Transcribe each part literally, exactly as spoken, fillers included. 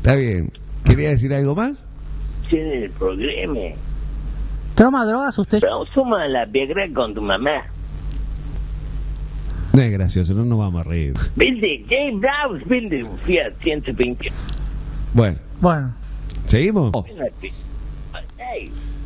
Está bien. ¿Quería decir algo más? Tiene el programa. ¿Toma drogas usted? Pero suma la piegra con tu mamá. No es gracioso, no nos vamos a reír. Bilde, James Brown, Bilde, Fiat ciento veinte. Bueno. Bueno. ¿Seguimos? Hey.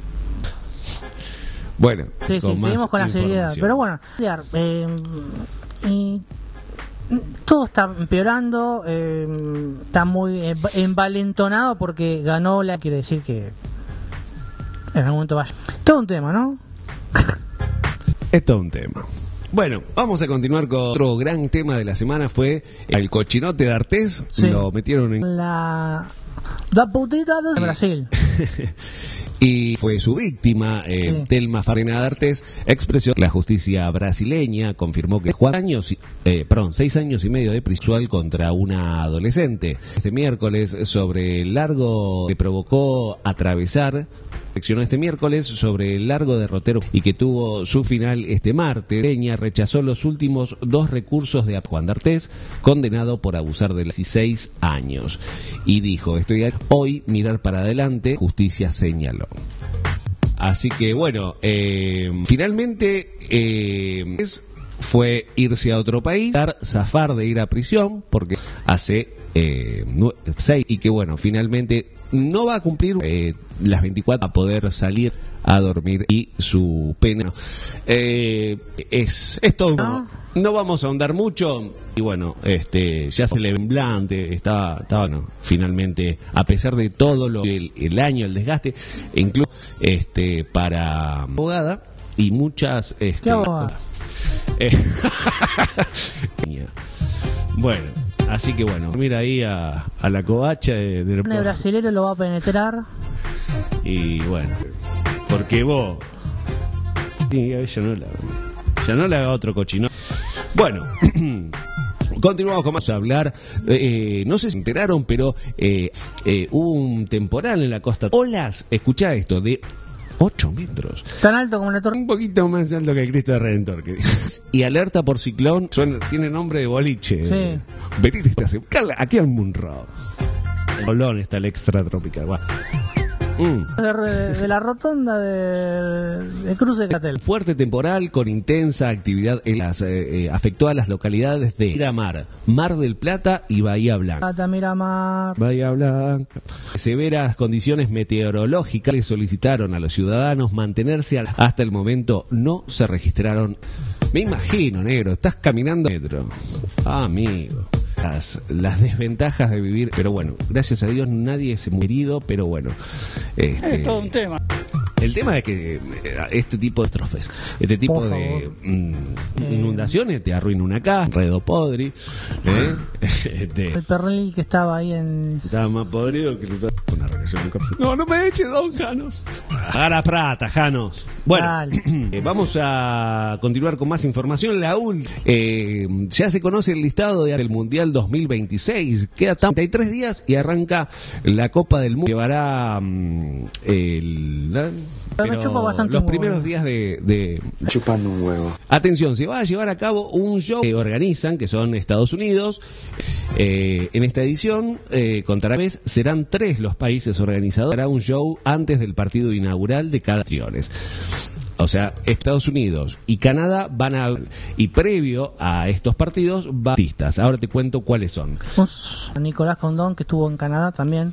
Bueno. Sí, sí, seguimos con la seriedad. Pero bueno, eh, y todo está empeorando, eh, está muy envalentonado porque ganó la... Quiere decir que en algún momento vaya. Todo un tema, ¿no? Es todo un tema. Bueno, vamos a continuar con otro gran tema de la semana. Fue el cochinote de Artés. Sí. Lo metieron en la... La putita de Brasil. Y fue su víctima, eh, sí. Telma Fardinand Artés, expresó la justicia brasileña, confirmó que Juan años, eh, perdón, seis años y medio de prisión contra una adolescente. Este miércoles, sobre el largo que provocó atravesar, reflexionó este miércoles sobre el largo derrotero y que tuvo su final este martes. Peña rechazó los últimos dos recursos de Juan D'Artés, condenado por abusar de dieciséis años. Y dijo, estoy hoy mirar para adelante, justicia señaló. Así que bueno, eh, finalmente eh, fue irse a otro país, zafar de ir a prisión, porque hace eh, seis, y que bueno, finalmente no va a cumplir eh, las veinticuatro a poder salir a dormir y su pena eh, es, es todo. No. No vamos a ahondar mucho y bueno, este ya se le semblante, está, está bueno, finalmente, a pesar de todo lo el, el año, el desgaste, incluso este para abogada y muchas este, ¿qué abogada? Eh, bueno, así que bueno, mira ahí a, a la covacha de, de el brasilero lo va a penetrar y bueno, porque vos sí, ya no la ya no le haga otro cochino. Bueno, continuamos con más a hablar. Eh, no sé si se enteraron, pero eh, eh, hubo un temporal en la costa. Olas, escuchá esto, de ocho metros. Tan alto como la torre. Un poquito más alto que el Cristo de Redentor. Que y alerta por ciclón. Suena, tiene nombre de boliche. Sí. Venite esta semana. Aquí al Munro. Bolón está el extra tropical. Bueno. Mm. De, de la rotonda de, de Cruz de Catel. Fuerte temporal con intensa actividad en las, eh, eh, afectó a las localidades de Miramar, Mar del Plata y Bahía Blanca. Plata, Miramar. Bahía Blanca. Severas condiciones meteorológicas le solicitaron a los ciudadanos mantenerse al... Hasta el momento no se registraron. Me imagino, negro, estás caminando metro. Ah, amigo. Las, las desventajas de vivir, pero bueno, gracias a Dios nadie se ha herido, pero bueno, este, es todo un tema. El tema es que este tipo de estrofes, este tipo de mm, inundaciones te arruina una casa, redo podri, ¿eh? este, el perril que estaba ahí en... Estaba más podrido que una regresión. No, no me eche, don Janos. A la plata, Janos. Bueno, eh, vamos a continuar con más información. La U L eh, ya se conoce el listado del Mundial dos mil veintiséis. Queda treinta y tres días y arranca la Copa del Mundo. Llevará um, el... La, Pero los primeros días de, de... Chupando un huevo. Atención, se va a llevar a cabo un show que organizan, que son Estados Unidos. Eh, en esta edición, eh, contará vez, serán tres los países organizadores. Hará un show antes del partido inaugural de cada naciones. O sea, Estados Unidos y Canadá van a... Y previo a estos partidos, batistas. Ahora te cuento cuáles son. Nicolás Condón, que estuvo en Canadá también.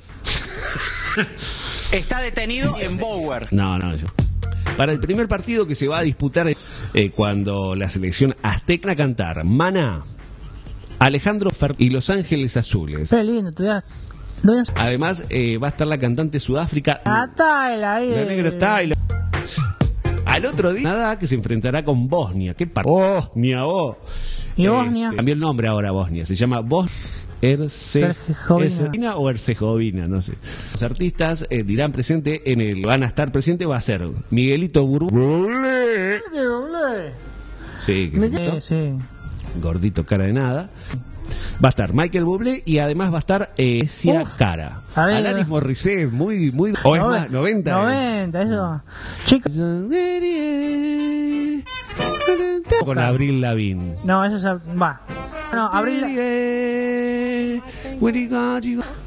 Está detenido en Bower. No, no, yo. Para el primer partido que se va a disputar eh, cuando la selección azteca a cantar Maná, Alejandro Fer y Los Ángeles Azules. Qué lindo, te das. Además eh, va a estar la cantante Sudáfrica. Ah, Tyla, ahí. La negra Tyla. Al otro día, nada, que se enfrentará con Bosnia. ¿Qué par... Bosnia, vos. ¿Y eh, Bosnia? Cambió el nombre ahora a Bosnia. Se llama Bosnia. Herzegovina o Herzegovina, no sé. Los artistas eh, dirán presente en el, van a estar presente, va a ser Miguelito Bublé. Sí, que Miguel, sí. Gordito, cara de nada. Va a estar Michael Bublé y además va a estar eh, Sia Cara. Alanis Morissette, muy, muy. O es más, noventa. noventa, eh. eso. Chicos. Con Avril Lavigne. No, eso es. Va. No, Avril.